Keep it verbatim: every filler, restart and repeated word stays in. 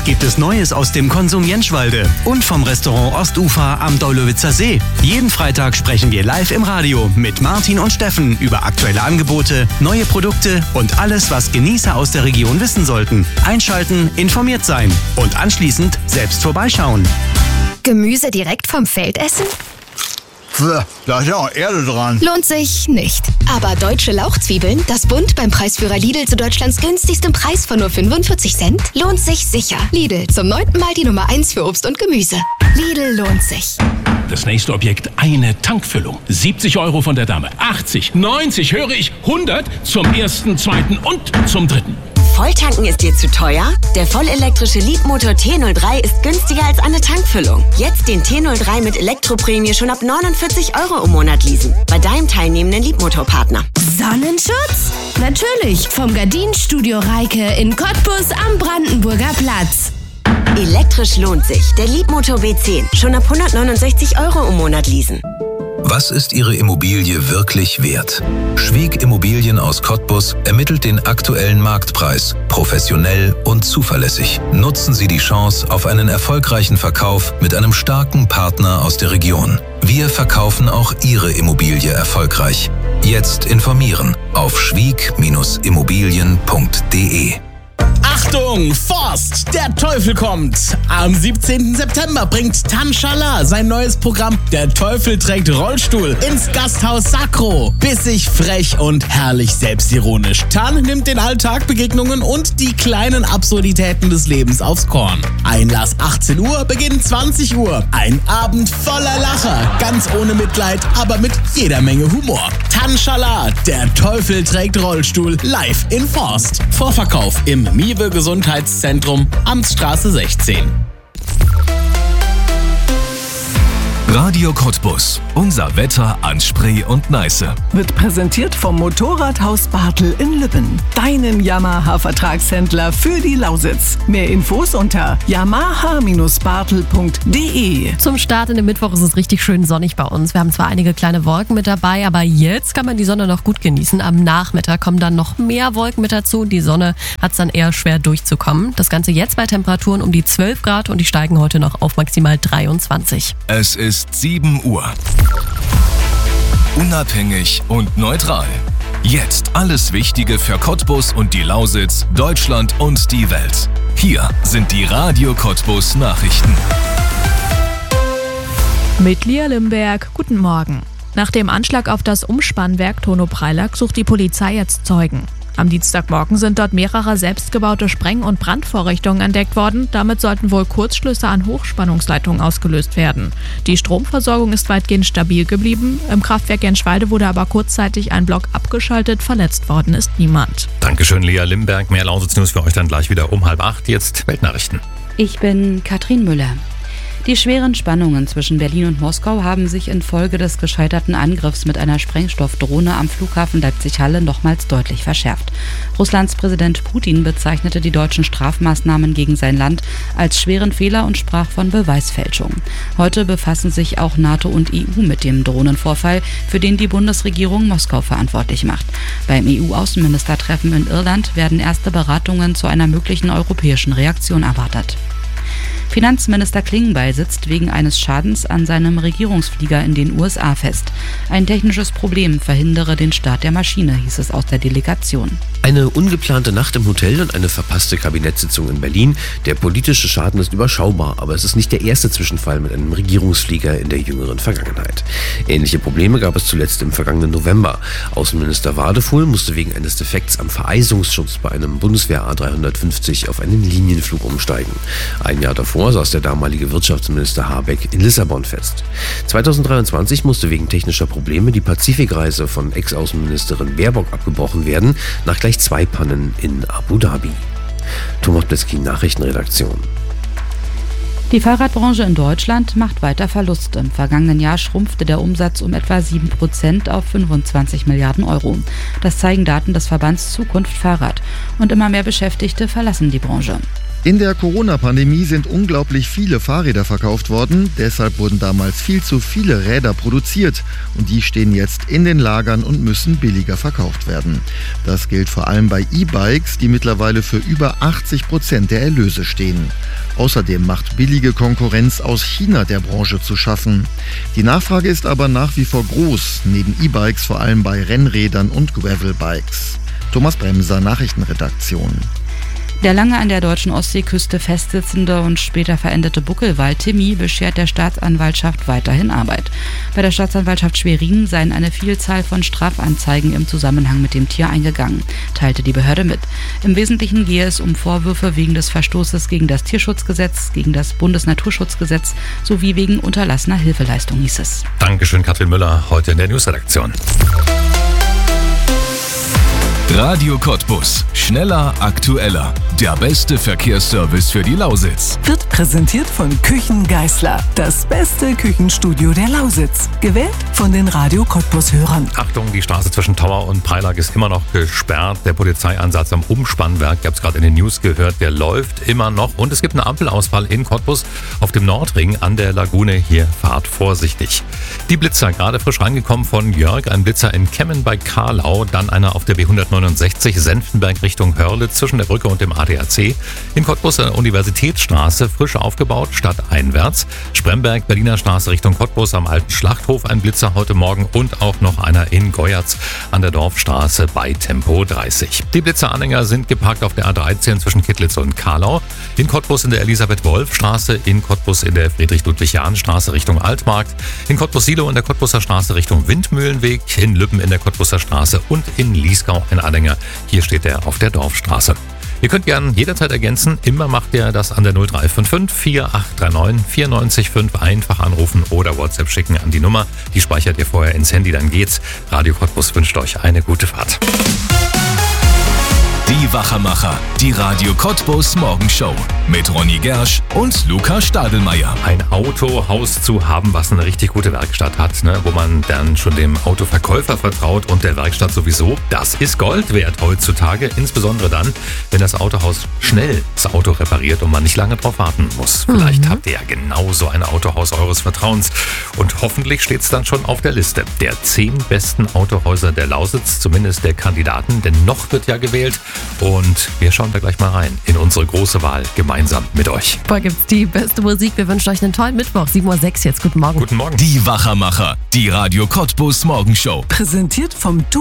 Was gibt es Neues aus dem Konsum Jentschwalde und vom Restaurant Ostufer am Daulowitzer See? Jeden Freitag sprechen wir live im Radio mit Martin und Steffen über aktuelle Angebote, neue Produkte und alles, was Genießer aus der Region wissen sollten. Einschalten, informiert sein und anschließend selbst vorbeischauen. Gemüse direkt vom Feld essen? Da ist ja auch Erde dran. Lohnt sich nicht. Aber deutsche Lauchzwiebeln, das Bund beim Preisführer Lidl zu Deutschlands günstigstem Preis von nur fünfundvierzig Cent, lohnt sich sicher. Lidl, zum neunten Mal die Nummer eins für Obst und Gemüse. Lidl lohnt sich. Das nächste Objekt, eine Tankfüllung. siebzig Euro von der Dame. achtzig, neunzig, höre ich, hundert zum ersten, zweiten und zum dritten. Volltanken ist dir zu teuer? Der vollelektrische Leapmotor T null drei ist günstiger als eine Tankfüllung. Jetzt den T null drei mit Elektroprämie schon ab neunundvierzig Euro im Monat leasen. Bei deinem teilnehmenden Leapmotor-Partner. Sonnenschutz? Natürlich. Vom Gardinenstudio Reike in Cottbus am Brandenburger Platz. Elektrisch lohnt sich. Der Leapmotor B zehn. Schon ab hundertneunundsechzig Euro im Monat leasen. Was ist Ihre Immobilie wirklich wert? Schwieg Immobilien aus Cottbus ermittelt den aktuellen Marktpreis, professionell und zuverlässig. Nutzen Sie die Chance auf einen erfolgreichen Verkauf mit einem starken Partner aus der Region. Wir verkaufen auch Ihre Immobilie erfolgreich. Jetzt informieren auf schwieg Bindestrich immobilien punkt de. Achtung, Forst, der Teufel kommt! Am siebzehnten September bringt Tanschaala sein neues Programm Der Teufel trägt Rollstuhl ins Gasthaus Sacro. Bissig, frech und herrlich selbstironisch. Tan nimmt den Alltag, Begegnungen und die kleinen Absurditäten des Lebens aufs Korn. Einlass achtzehn Uhr, Beginn zwanzig Uhr. Ein Abend voller Lacher, ganz ohne Mitleid, aber mit jeder Menge Humor. Tanschaala, Der Teufel trägt Rollstuhl, live in Forst. Vorverkauf im Miwe Gesundheitszentrum, Amtsstraße sechzehn. Radio Cottbus. Unser Wetter an Spree und Neiße. Wird präsentiert vom Motorradhaus Bartel in Lübben. Deinem Yamaha-Vertragshändler für die Lausitz. Mehr Infos unter yamaha Bindestrich bartel punkt de. Zum Start in den Mittwoch ist es richtig schön sonnig bei uns. Wir haben zwar einige kleine Wolken mit dabei, aber jetzt kann man die Sonne noch gut genießen. Am Nachmittag kommen dann noch mehr Wolken mit dazu. Die Sonne hat es dann eher schwer durchzukommen. Das Ganze jetzt bei Temperaturen um die zwölf Grad und die steigen heute noch auf maximal dreiundzwanzig. Es ist sieben Uhr. Unabhängig und neutral. Jetzt alles Wichtige für Cottbus und die Lausitz, Deutschland und die Welt. Hier sind die Radio Cottbus Nachrichten. Mit Lia Limberg, guten Morgen. Nach dem Anschlag auf das Umspannwerk Tono-Preilack sucht die Polizei jetzt Zeugen. Am Dienstagmorgen sind dort mehrere selbstgebaute Spreng- und Brandvorrichtungen entdeckt worden. Damit sollten wohl Kurzschlüsse an Hochspannungsleitungen ausgelöst werden. Die Stromversorgung ist weitgehend stabil geblieben. Im Kraftwerk Jentschwalde wurde aber kurzzeitig ein Block abgeschaltet. Verletzt worden ist niemand. Dankeschön, Lea Limberg. Mehr Lausitz-News für euch dann gleich wieder um halb acht. Jetzt Weltnachrichten. Ich bin Katrin Müller. Die schweren Spannungen zwischen Berlin und Moskau haben sich infolge des gescheiterten Angriffs mit einer Sprengstoffdrohne am Flughafen Leipzig-Halle nochmals deutlich verschärft. Russlands Präsident Putin bezeichnete die deutschen Strafmaßnahmen gegen sein Land als schweren Fehler und sprach von Beweisfälschung. Heute befassen sich auch NATO und E U mit dem Drohnenvorfall, für den die Bundesregierung Moskau verantwortlich macht. Beim E U-Außenministertreffen in Irland werden erste Beratungen zu einer möglichen europäischen Reaktion erwartet. Finanzminister Klingbeil sitzt wegen eines Schadens an seinem Regierungsflieger in den U S A fest. Ein technisches Problem verhindere den Start der Maschine, hieß es aus der Delegation. Eine ungeplante Nacht im Hotel und eine verpasste Kabinettssitzung in Berlin. Der politische Schaden ist überschaubar, aber es ist nicht der erste Zwischenfall mit einem Regierungsflieger in der jüngeren Vergangenheit. Ähnliche Probleme gab es zuletzt im vergangenen November. Außenminister Wadefuhl musste wegen eines Defekts am Vereisungsschutz bei einem Bundeswehr A dreihundertfünfzig auf einen Linienflug umsteigen. Ein Jahr davor saß der damalige Wirtschaftsminister Habeck in Lissabon fest. zweitausenddreiundzwanzig musste wegen technischer Probleme die Pazifikreise von Ex-Außenministerin Baerbock abgebrochen werden, nach gleich zwei Pannen in Abu Dhabi. Thomas Bleski, Nachrichtenredaktion. Die Fahrradbranche in Deutschland macht weiter Verluste. Im vergangenen Jahr schrumpfte der Umsatz um etwa sieben Prozent auf fünfundzwanzig Milliarden Euro. Das zeigen Daten des Verbands Zukunft Fahrrad. Und immer mehr Beschäftigte verlassen die Branche. In der Corona-Pandemie sind unglaublich viele Fahrräder verkauft worden. Deshalb wurden damals viel zu viele Räder produziert. Und die stehen jetzt in den Lagern und müssen billiger verkauft werden. Das gilt vor allem bei E-Bikes, die mittlerweile für über achtzig Prozent der Erlöse stehen. Außerdem macht billige Konkurrenz aus China der Branche zu schaffen. Die Nachfrage ist aber nach wie vor groß, neben E-Bikes vor allem bei Rennrädern und Gravelbikes. Thomas Bremser, Nachrichtenredaktion. Der lange an der deutschen Ostseeküste festsitzende und später verendete Buckelwal Timmy beschert der Staatsanwaltschaft weiterhin Arbeit. Bei der Staatsanwaltschaft Schwerin seien eine Vielzahl von Strafanzeigen im Zusammenhang mit dem Tier eingegangen, teilte die Behörde mit. Im Wesentlichen gehe es um Vorwürfe wegen des Verstoßes gegen das Tierschutzgesetz, gegen das Bundesnaturschutzgesetz sowie wegen unterlassener Hilfeleistung, hieß es. Dankeschön, Katrin Müller, heute in der Newsredaktion. Radio Cottbus. Schneller, aktueller. Der beste Verkehrsservice für die Lausitz. Wird präsentiert von Küchen Geißler. Das beste Küchenstudio der Lausitz. Gewählt von den Radio Cottbus-Hörern. Achtung, die Straße zwischen Tauer und Preilag ist immer noch gesperrt. Der Polizeieinsatz am Umspannwerk, ihr habt es gerade in den News gehört, der läuft immer noch. Und es gibt einen Ampelausfall in Cottbus auf dem Nordring an der Lagune. Hier fahrt vorsichtig. Die Blitzer, gerade frisch reingekommen von Jörg. Ein Blitzer in Kemmen bei Karlau, dann einer auf der B hundertneunundsechzig Senftenberg Richtung Hörle zwischen der Brücke und dem A D A C. In Cottbus an der Universitätsstraße, frisch aufgebaut, stadteinwärts. Spremberg, Berliner Straße Richtung Cottbus am alten Schlachthof, ein Blitzer heute Morgen und auch noch einer in Goyatz an der Dorfstraße bei Tempo dreißig. Die Blitzeranhänger sind geparkt auf der A dreizehn zwischen Kittlitz und Karlau. In Cottbus in der Elisabeth-Wolf-Straße, in Cottbus in der Friedrich-Ludwig-Jahn-Straße Richtung Altmarkt, in Cottbus-Silo in der Cottbuser Straße Richtung Windmühlenweg, in Lübben in der Cottbuser Straße und in Liesgau ein Anhänger. Hier steht er auf der Dorfstraße. Ihr könnt gern jederzeit ergänzen. Immer macht ihr das an der null drei fünf fünf vier acht drei neun vier neun fünf. Einfach anrufen oder WhatsApp schicken an die Nummer. Die speichert ihr vorher ins Handy, dann geht's. Radio Cottbus wünscht euch eine gute Fahrt. Die Wachermacher, die Radio Cottbus Morgenshow mit Ronny Gersch und Luca Stadelmeier. Ein Autohaus zu haben, was eine richtig gute Werkstatt hat, ne, wo man dann schon dem Autoverkäufer vertraut und der Werkstatt sowieso, das ist Gold wert heutzutage. Insbesondere dann, wenn das Autohaus schnell das Auto repariert und man nicht lange drauf warten muss. Mhm. Vielleicht habt ihr ja genauso ein Autohaus eures Vertrauens und hoffentlich steht es dann schon auf der Liste der zehn besten Autohäuser der Lausitz, zumindest der Kandidaten, denn noch wird ja gewählt. Und wir schauen da gleich mal rein in unsere große Wahl gemeinsam mit euch. Da gibt's die beste Musik. Wir wünschen euch einen tollen Mittwoch, sieben Uhr sechs jetzt. Guten Morgen. Guten Morgen. Die Wachermacher, die Radio Cottbus Morgenshow. Präsentiert vom